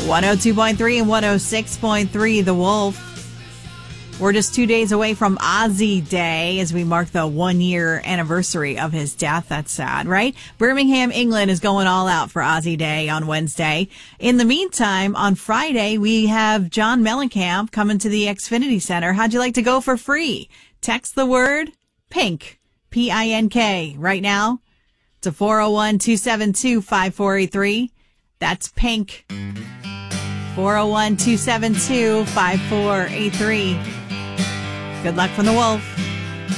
102.3 and 106.3 The Wolf. We're just 2 days away from Ozzy Day as we mark the 1 year anniversary of his death. That's sad, right? Birmingham, England is going all out for Ozzy Day on Wednesday. In the meantime, on Friday, we have John Mellencamp coming to the Xfinity Center. How'd you like to go for free? Text the word PINK, P-I-N-K, right now to 401-272-5483. That's PINK. 401-272-5483. Good luck from the Wolf.